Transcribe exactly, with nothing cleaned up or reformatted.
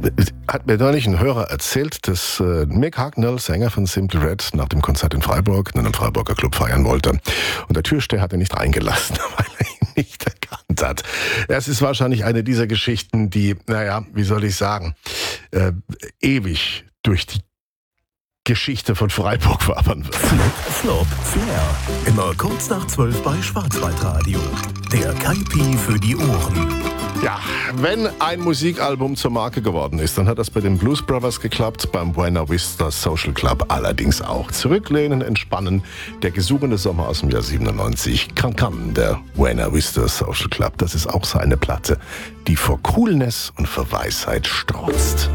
hat mir neulich ein Hörer erzählt, dass äh, Mick Hucknall, Sänger von Simply Red, nach dem Konzert in Freiburg in einem Freiburger Club feiern wollte. Und der Türsteher hat ihn nicht reingelassen, weil er ihn nicht erkannt hat. Es ist wahrscheinlich eine dieser Geschichten, die, naja, wie soll ich sagen, äh, ewig durch die Geschichte von Freiburg wabern wird. Flop, Flop, Flair. Immer kurz nach zwölf bei Schwarzwaldradio. Der Kaipi für die Ohren. Ja, wenn ein Musikalbum zur Marke geworden ist, dann hat das bei den Blues Brothers geklappt, beim Buena Vista Social Club allerdings auch. Zurücklehnen, entspannen, der gesungene Sommer aus dem Jahr siebenundneunzig. Can Can, der Buena Vista Social Club, das ist auch so eine Platte, die vor Coolness und vor Weisheit strotzt.